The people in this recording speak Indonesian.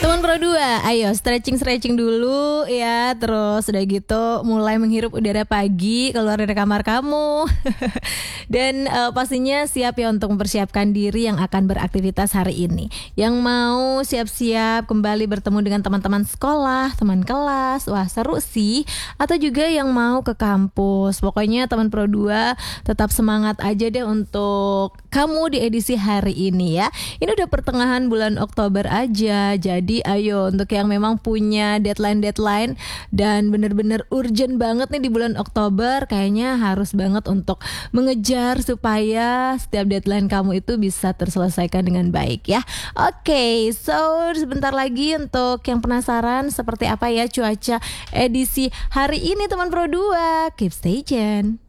Teman Pro 2, ayo stretching dulu ya. Terus udah gitu mulai menghirup udara pagi keluar dari kamar kamu. Dan pastinya siap ya untuk mempersiapkan diri yang akan beraktivitas hari ini. Yang mau siap-siap kembali bertemu dengan teman-teman sekolah, teman kelas. Wah seru sih. Atau juga yang mau ke kampus. Pokoknya teman Pro 2 tetap semangat aja deh untuk kamu di edisi hari ini ya. Ini udah pertengahan bulan Oktober aja. Jadi ayo untuk yang memang punya deadline dan bener-bener urgent banget nih di bulan Oktober, kayaknya harus banget untuk mengejar supaya setiap deadline kamu itu bisa terselesaikan dengan baik ya. Oke, so sebentar lagi untuk yang penasaran seperti apa ya cuaca edisi hari ini teman Pro 2, keep stay tuned.